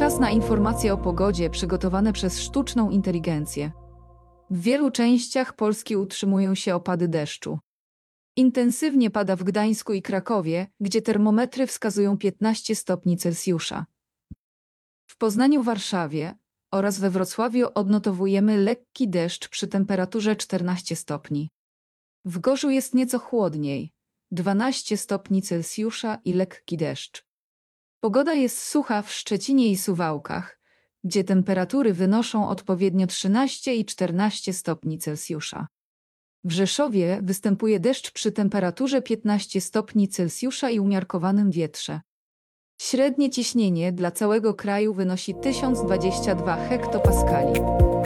Czas na informacje o pogodzie przygotowane przez sztuczną inteligencję. W wielu częściach Polski utrzymują się opady deszczu. Intensywnie pada w Gdańsku i Krakowie, gdzie termometry wskazują 15 stopni Celsjusza. W Poznaniu, Warszawie oraz we Wrocławiu odnotowujemy lekki deszcz przy temperaturze 14 stopni. W Gorzu jest nieco chłodniej, 12 stopni Celsjusza i lekki deszcz. Pogoda jest sucha w Szczecinie i Suwałkach, gdzie temperatury wynoszą odpowiednio 13 i 14 stopni Celsjusza. W Rzeszowie występuje deszcz przy temperaturze 15 stopni Celsjusza i umiarkowanym wietrze. Średnie ciśnienie dla całego kraju wynosi 1022 hektopaskali.